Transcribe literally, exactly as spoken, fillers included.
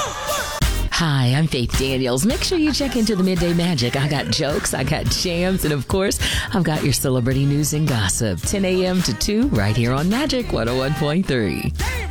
Hi, I'm Faith Daniels. Make sure you check into the Midday Magic. I got jokes, I got jams, and of course, I've got your celebrity news and gossip. ten a.m. to two right here on Magic one oh one point three.